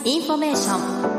インフォメーショ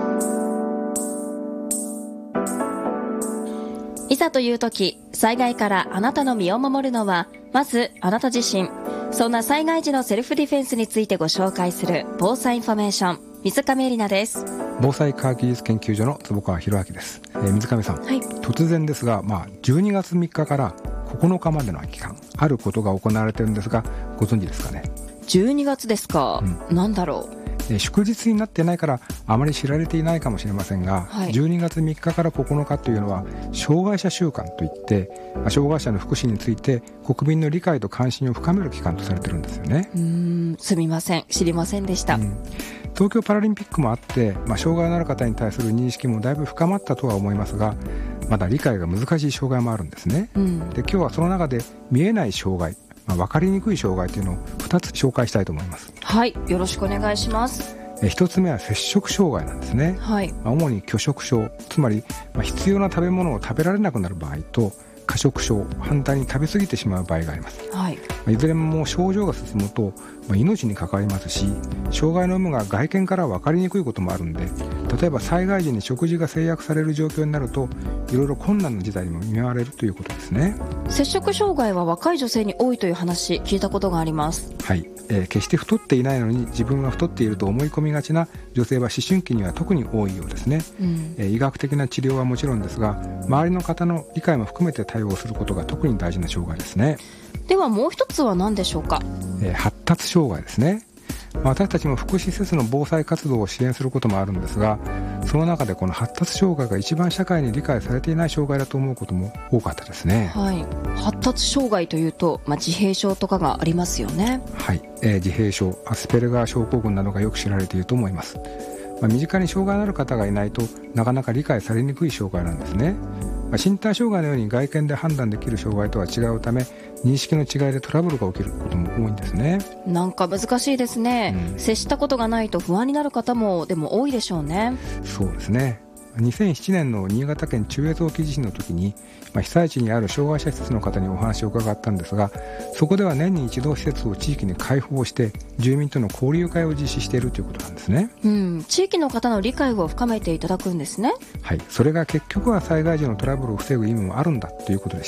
ン。いざという時、災害からあなたの身を守るのはまずあなた自身。そんな災害時のセルフディフェンスについてご紹介する防災インフォメーション、水上絵里奈です。 防災科学技術研究所の坪川博明です。水上さん、 はい、 突然ですが、12月3日から9日までの期間、あることが行われているんですが、ご存知ですかね。 12月ですか、なんだろう。 祝日になってないからあまり知られていないかもしれませんが、12月3日から9日というのは障害者週間といって、障害者の福祉について国民の理解と関心を深める期間とされているんですよね。 すみません、知りませんでした。 東京パラリンピックもあって、障害のある方に対する認識もだいぶ深まったとは思いますが、まだ理解が難しい障害もあるんですね。で、今日はその中で見えない障害、分かりにくい障害というのを2つ紹介したいと思います。 はい、よろしくお願いします。 1つ目は摂食障害なんですね。主に拒食症、つまり必要な食べ物を食べられなくなる場合と、過食症、反対に食べ過ぎてしまう場合があります。いずれも症状が進むと命に関わりますし、障害の有無が外見から分かりにくいこともあるんで、例えば災害時に食事が制約される状況になると、いろいろ困難な事態にも見舞われるということですね。 摂食障害は若い女性に多いという話、聞いたことがあります。 決して太っていないのに自分は太っていると思い込みがちな女性は思春期には特に多いようですね。医学的な治療はもちろんですが、周りの方の理解も含めて対応することが特に大事な障害ですね。 ではもう一つは何でしょうか。 発達障害ですね。私たちも福祉施設の防災活動を支援することもあるんですが、その中でこの発達障害が一番社会に理解されていない障害だと思うことも多かったですね。 発達障害というと、自閉症とかがありますよね。 自閉症、アスペルガー症候群などがよく知られていると思います。身近に障害のある方がいないとなかなか理解されにくい障害なんですね。身体障害のように外見で判断できる障害とは違うため、認識の違いでトラブルが起きることも多いんですね。 なんか難しいですね。接したことがないと不安になる方もでも多いでしょうね。 そうですね。2007年の新潟県中越沖地震の時に、被災地にある障害者施設の方にお話を伺ったんですが、そこでは年に一度施設を地域に開放して住民との交流会を実施しているということなんですね。 地域の方の理解を深めていただくんですね。 それが結局は災害時のトラブルを防ぐ意味もあるんだということでした。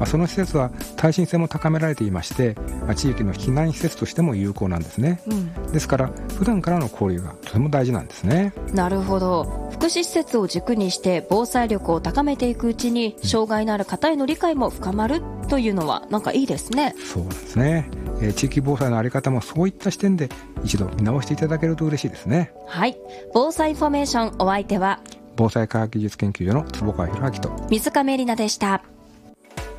その施設は耐震性も高められていまして、地域の避難施設としても有効なんですね。ですから普段からの交流がとても大事なんですね。 なるほど。福祉施設を軸にして防災力を高めていくうちに、障害のある方への理解も深まるというのはなんかいいですね。 そうなんですね。地域防災のあり方もそういった視点で一度見直していただけると嬉しいですね。 防災インフォメーション、お相手は防災科学技術研究所の坪川博明と水上絵里奈でした。